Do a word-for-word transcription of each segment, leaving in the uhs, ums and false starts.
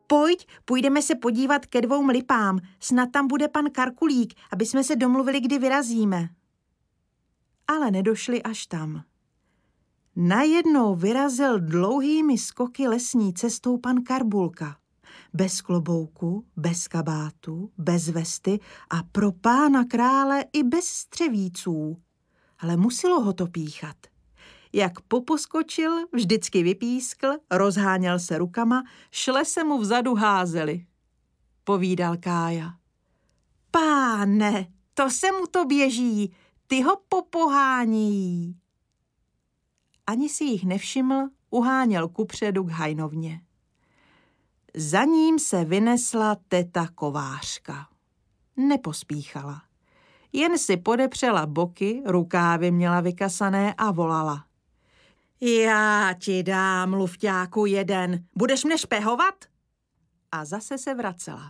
Pojď, půjdeme se podívat ke dvou lipám, snad tam bude pan Karkulík, aby jsme se domluvili, kdy vyrazíme. Ale nedošli až tam. Najednou vyrazil dlouhými skoky lesní cestou pan Karbulka. Bez klobouku, bez kabátu, bez vesty a pro pána krále i bez střevíců. Ale muselo ho to píchat. Jak poposkočil, vždycky vypískl, rozháněl se rukama, šle se mu vzadu házeli. Povídal Kája. Páne, to se mu to běží, ty ho popohánějí. Ani si jich nevšiml, uháněl kupředu k hajnovně. Za ním se vynesla teta kovářka. Nepospíchala. Jen si podepřela boky, rukávy měla vykasané a volala. Já ti dám, lufťáku, jeden. Budeš mne špehovat? A zase se vracela.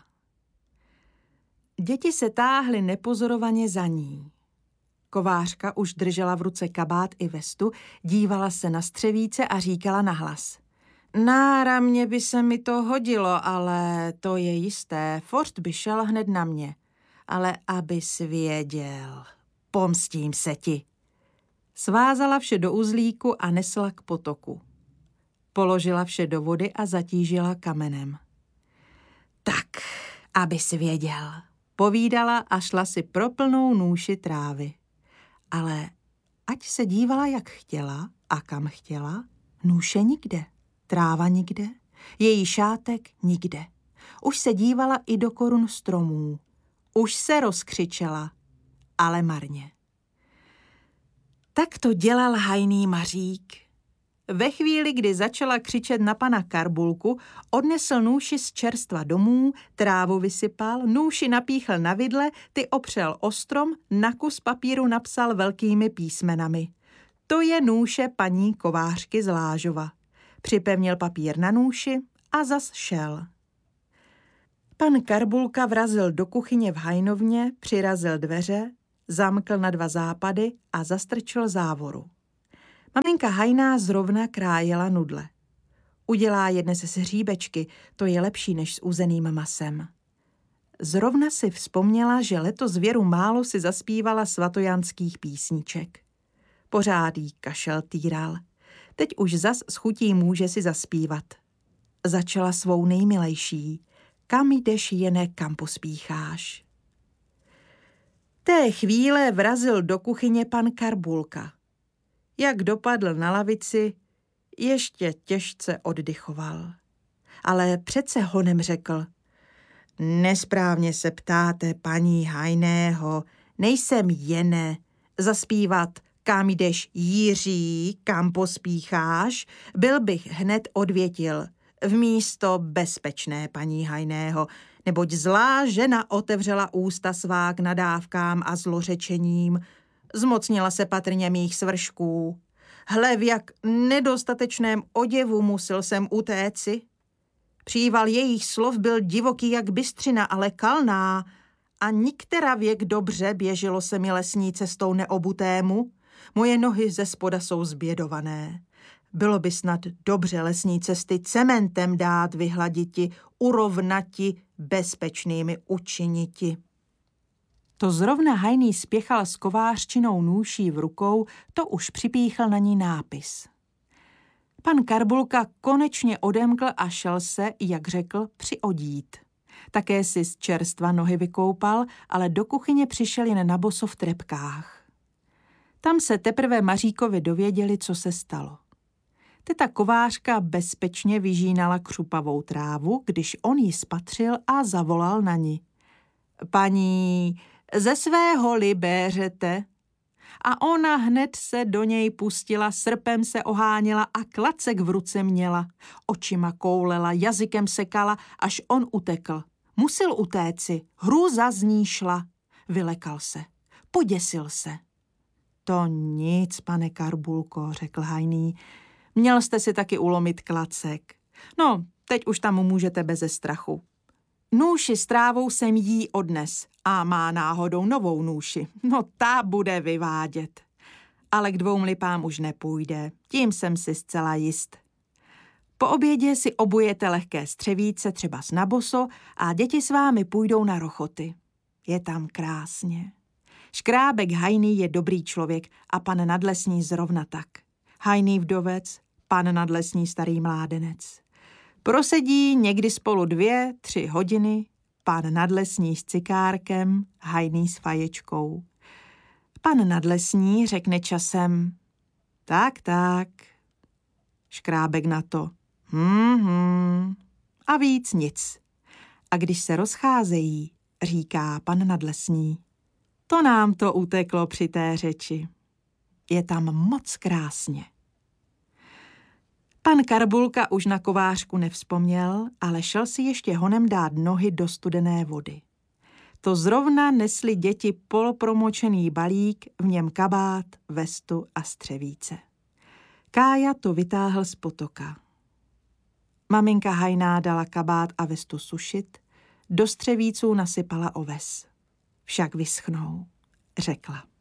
Děti se táhly nepozorovaně za ní. Kovářka už držela v ruce kabát i vestu, dívala se na střevíce a říkala nahlas. Náramně by se mi to hodilo, ale to je jisté, Forst by šel hned na mě. Ale abys věděl, pomstím se ti. Svázala vše do uzlíku a nesla k potoku. Položila vše do vody a zatížila kamenem. Tak, abys věděl, povídala a šla si pro plnou nůši trávy. Ale ať se dívala, jak chtěla a kam chtěla, nůše nikde, tráva nikde, její šátek nikde. Už se dívala i do korun stromů. Už se rozkřičela, ale marně. Tak to dělal hajný Mařík. Ve chvíli, kdy začala křičet na pana Karbulku, odnesl nůši z čerstva domů, trávu vysypal, nůši napíchl na vidle, ty opřel o strom, na kus papíru napsal velkými písmenami. To je nůše paní kovářky z Lážova. Připevnil papír na nůši a zas šel. Pan Karbulka vrazil do kuchyně v hajnovně, přirazil dveře, zamkl na dva západy a zastrčil závoru. Maminka hajná zrovna krájela nudle. Udělá je dnes z hříbečky, to je lepší než s uzeným masem. Zrovna si vzpomněla, že letos věru málo si zaspívala svatojanských písniček. Pořád jí kašel týral. Teď už zas s chutí může si zaspívat. Začala svou nejmilejší. Kam jdeš, jene, kam pospícháš? Té chvíle vrazil do kuchyně pan Karbulka. Jak dopadl na lavici, ještě těžce oddychoval. Ale přece honem řekl. Nesprávně se ptáte, paní hajného, nejsem jene. Zaspívat, kam jdeš, Jiří, kam pospícháš, byl bych hned odvětil. V místo bezpečné, paní hajného, neboť zlá žena otevřela ústa svá k nadávkám a zlořečením, zmocnila se patrně mých svršků. Hle, v jak nedostatečném oděvu musel jsem utéci. Příval jejich slov byl divoký jak bystřina, ale kalná, a niktera věk dobře běželo se mi lesní cestou neobutému, moje nohy ze spoda jsou zbědované. Bylo by snad dobře lesní cesty cementem dát vyhladiti, urovnati, bezpečnými učiniti. To zrovna hajný spěchal s kovářčinou nůší v rukou, to už připíchl na ní nápis. Pan Karbulka konečně odemkl a šel se, jak řekl, přiodít. Také si z čerstva nohy vykoupal, ale do kuchyně přišel jen na boso v trepkách. Tam se teprve Maříkovi dověděli, co se stalo. Teta kovářka bezpečně vyžínala křupavou trávu, když on ji spatřil a zavolal na ní. Paní, ze svého libéřete? A ona hned se do něj pustila, srpem se oháněla a klacek v ruce měla. Očima koulela, jazykem sekala, až on utekl. Musel utéci, hrůza z ní šla. Vylekal se, poděsil se. To nic, pane Karbulko, řekl hajný. Měl jste si taky ulomit klacek. No, teď už tam můžete beze strachu. Nůši s trávou jsem jí odnes a má náhodou novou nůši. No, ta bude vyvádět. Ale k dvou lipám už nepůjde, tím jsem si zcela jist. Po obědě si obujete lehké střevíce, třeba s naboso, a děti s vámi půjdou na Rochoty. Je tam krásně. Škrábek Hajný je dobrý člověk a pan Nadlesní zrovna tak. Hajný vdovec, pan Nadlesní starý mládenec. Prosedí někdy spolu dvě, tři hodiny, pan Nadlesní s cikárkem, Hajný s faječkou. Pan Nadlesní řekne časem, tak, tak. Škrábek na to, hm, hm. A víc nic. A když se rozcházejí, říká pan Nadlesní, to nám to uteklo při té řeči. Je tam moc krásně. Pan Karbulka už na kovářku nevzpomněl, ale šel si ještě honem dát nohy do studené vody. To zrovna nesli děti polopromočený balík, v něm kabát, vestu a střevíce. Kája to vytáhl z potoka. Maminka Hajná dala kabát a vestu sušit, do střevíců nasypala oves. Však vyschnou, řekla.